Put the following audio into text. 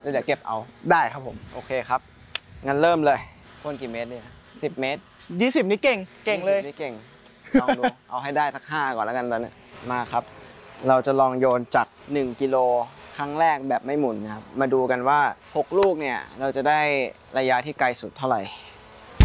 แล้วเดี๋ยวเก็บเอาได้ครับผมโอเคครับงั้นเริ่มเลยพ่นกี่เมตรเนี่ย10 เมตร 20นี่เก่งเลยนี่เก่งลองดู เอาให้ได้สัก5ก่อนแล้วกันตอนนี้มาครับเราจะลองโยนจาก1 กิโลครั้งแรกแบบไม่หมุนนะครับมาดูกันว่า6 ลูกเนี่ยเราจะได้ระยะที่ไกลสุดเท่าไหร่